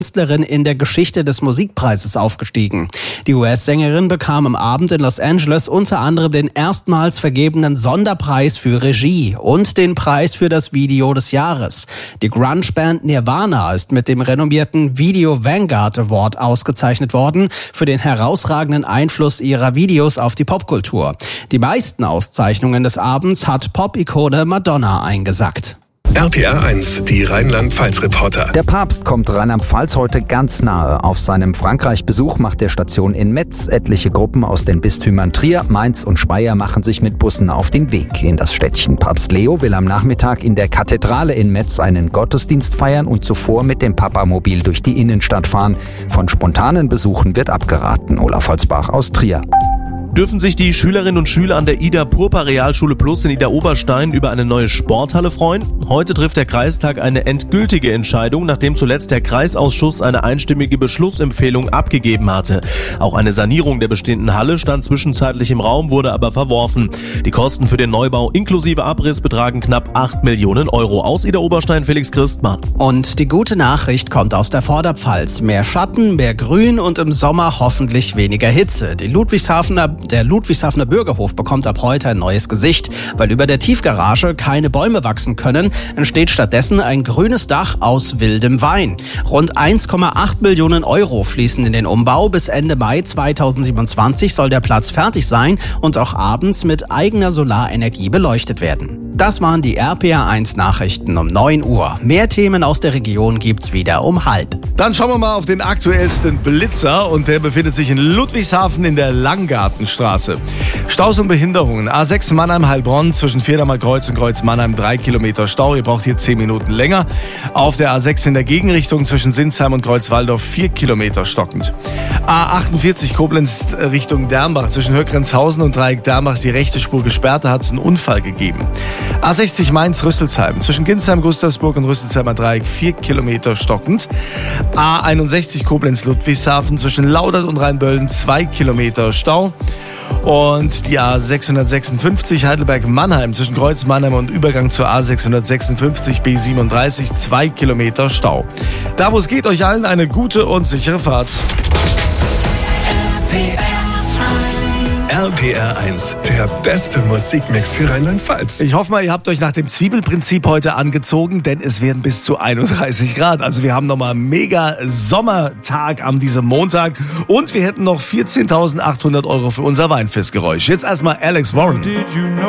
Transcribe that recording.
Künstlerin in der Geschichte des Musikpreises aufgestiegen. Die US-Sängerin bekam am Abend in Los Angeles unter anderem den erstmals vergebenen Sonderpreis für Regie und den Preis für das Video des Jahres. Die Grunge-Band Nirvana ist mit dem renommierten Video Vanguard Award ausgezeichnet worden für den herausragenden Einfluss ihrer Videos auf die Popkultur. Die meisten Auszeichnungen des Abends hat Pop-Ikone Madonna eingesackt. RPR 1, die Rheinland-Pfalz-Reporter. Der Papst kommt Rheinland-Pfalz heute ganz nahe. Auf seinem Frankreich-Besuch macht der Station in Metz. Etliche Gruppen aus den Bistümern Trier, Mainz und Speyer machen sich mit Bussen auf den Weg in das Städtchen. Papst Leo will am Nachmittag in der Kathedrale in Metz einen Gottesdienst feiern und zuvor mit dem Papamobil durch die Innenstadt fahren. Von spontanen Besuchen wird abgeraten. Olaf Holzbach aus Trier. Dürfen sich die Schülerinnen und Schüler an der Ida Purpa Realschule Plus in Ida Oberstein über eine neue Sporthalle freuen? Heute trifft der Kreistag eine endgültige Entscheidung, nachdem zuletzt der Kreisausschuss eine einstimmige Beschlussempfehlung abgegeben hatte. Auch eine Sanierung der bestehenden Halle stand zwischenzeitlich im Raum, wurde aber verworfen. Die Kosten für den Neubau inklusive Abriss betragen knapp 8 Millionen Euro. Aus Ida Oberstein Felix Christmann. Und die gute Nachricht kommt aus der Vorderpfalz. Mehr Schatten, mehr Grün und im Sommer hoffentlich weniger Hitze. Der Ludwigshafener Bürgerhof bekommt ab heute ein neues Gesicht. Weil über der Tiefgarage keine Bäume wachsen können, entsteht stattdessen ein grünes Dach aus wildem Wein. Rund 1,8 Millionen Euro fließen in den Umbau. Bis Ende Mai 2027 soll der Platz fertig sein und auch abends mit eigener Solarenergie beleuchtet werden. Das waren die RPR 1 Nachrichten um 9 Uhr. Mehr Themen aus der Region gibt's wieder um 12:30. Dann schauen wir mal auf den aktuellsten Blitzer und der befindet sich in Ludwigshafen in der Langgartenstraße. Staus und Behinderungen. A6 Mannheim-Heilbronn zwischen Vierdamer Kreuz und Kreuz Mannheim 3 Kilometer Stau. Ihr braucht hier 10 Minuten länger. Auf der A6 in der Gegenrichtung zwischen Sinsheim und Kreuzwaldorf 4 Kilometer stockend. A48 Koblenz Richtung Dernbach zwischen Höckrenzhausen und Dreieck Dernbach ist die rechte Spur gesperrt. Da hat es einen Unfall gegeben. A60 Mainz-Rüsselsheim zwischen Ginsheim, Gustavsburg und Rüsselsheimer Dreieck 4 Kilometer stockend. A61 Koblenz-Ludwigshafen zwischen Laudert und Rheinböllen 2 Kilometer Stau. Und die A656 Heidelberg-Mannheim zwischen Kreuz Mannheim und Übergang zur A656 B37 2 Kilometer Stau. Da wo es geht, euch allen eine gute und sichere Fahrt. RPR 1, der beste Musikmix für Rheinland-Pfalz. Ich hoffe mal, ihr habt euch nach dem Zwiebelprinzip heute angezogen, denn es werden bis zu 31 Grad. Also wir haben nochmal einen mega Sommertag an diesem Montag und wir hätten noch 14.800 Euro für unser Weinfestgeräusch. Jetzt erstmal Alex Warren.